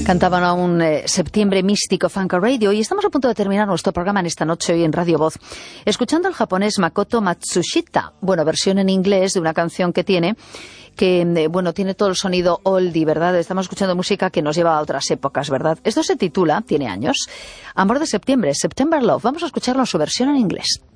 Cantaban a un septiembre místico Funky Radio y estamos a punto de terminar nuestro programa en esta noche hoy en Radio Voz, escuchando al japonés Makoto Matsushita, versión en inglés de una canción que tiene todo el sonido oldie, ¿verdad? Estamos escuchando música que nos lleva a otras épocas, ¿verdad? Esto se titula, tiene años, Amor de septiembre, September Love. Vamos a escucharlo en su versión en inglés.